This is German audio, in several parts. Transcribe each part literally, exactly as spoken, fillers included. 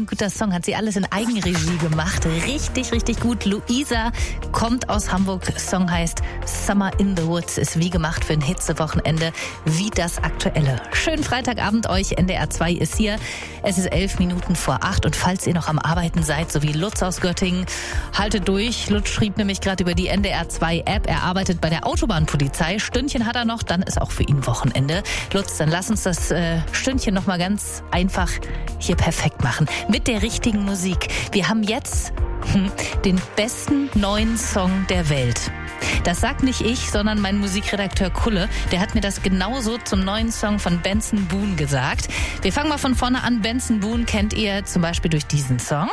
ein guter Song. Hat sie alles in Eigenregie gemacht. Richtig, richtig gut. Luisa kommt aus Hamburg. Song heißt Summer in the Woods. Ist wie gemacht für ein Hitzewochenende, wie das aktuelle. Schönen Freitagabend euch. N D R zwei ist hier. Es ist elf Minuten vor acht. Und falls ihr noch am Arbeiten seid, so wie Lutz aus Göttingen, haltet durch. Lutz schrieb nämlich gerade über die N D R zwei App. Er arbeitet bei der Autobahnpolizei. Stündchen hat er noch, dann ist auch für ihn Wochenende. Lutz, dann lass uns das äh, Stündchen noch mal ganz einfach hier perfekt machen. Mit der richtigen Musik. Wir haben jetzt hm, den besten neuen Song der Welt. Das sagt nicht ich, sondern mein Musikredakteur Kulle. Der hat mir das genauso zum neuen Song von Benson Boone gesagt. Wir fangen mal von vorne an. Benson Boone kennt ihr zum Beispiel durch diesen Song.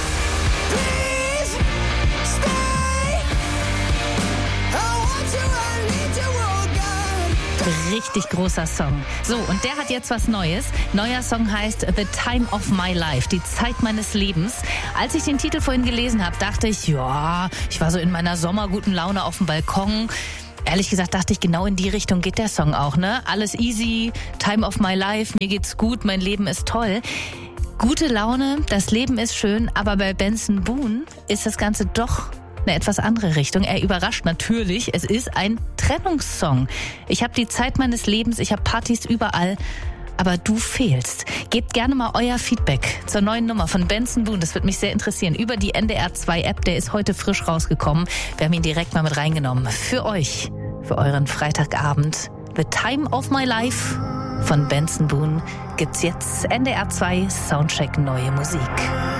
Richtig großer Song. So, und der hat jetzt was Neues. Neuer Song heißt The Time of My Life, die Zeit meines Lebens. Als ich den Titel vorhin gelesen habe, dachte ich, ja, ich war so in meiner sommerguten Laune auf dem Balkon. Ehrlich gesagt dachte ich, genau in die Richtung geht der Song auch, ne? Alles easy, Time of My Life, mir geht's gut, mein Leben ist toll. Gute Laune, das Leben ist schön, aber bei Benson Boone ist das Ganze doch eine etwas andere Richtung. Er überrascht natürlich. Es ist ein Trennungssong. Ich habe die Zeit meines Lebens, ich habe Partys überall, aber du fehlst. Gebt gerne mal euer Feedback zur neuen Nummer von Benson Boone. Das wird mich sehr interessieren. Über die N D R zwei App, der ist heute frisch rausgekommen. Wir haben ihn direkt mal mit reingenommen. Für euch, für euren Freitagabend. The Time of My Life von Benson Boone gibt's jetzt. N D R zwei Soundcheck Neue Musik.